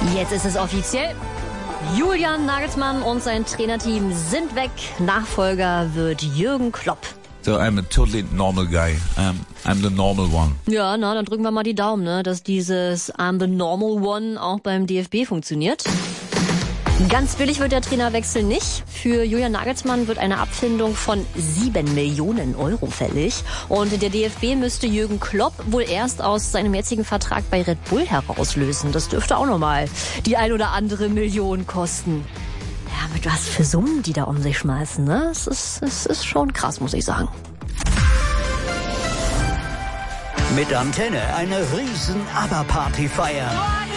Jetzt ist es offiziell. Julian Nagelsmann und sein Trainerteam sind weg. Nachfolger wird Jürgen Klopp. So I'm a totally normal guy. I'm the normal one. Ja, na, dann drücken wir mal die Daumen, ne, dass dieses I'm the normal one auch beim DFB funktioniert. Ganz billig wird der Trainerwechsel nicht. Für Julian Nagelsmann wird eine Abfindung von 7 Millionen Euro fällig. Und der DFB müsste Jürgen Klopp wohl erst aus seinem jetzigen Vertrag bei Red Bull herauslösen. Das dürfte auch nochmal die 1 oder andere Million kosten. Ja, mit was für Summen die da um sich schmeißen, ne? Es ist schon krass, muss ich sagen. Mit Antenne eine riesen ABBA-Party feiern.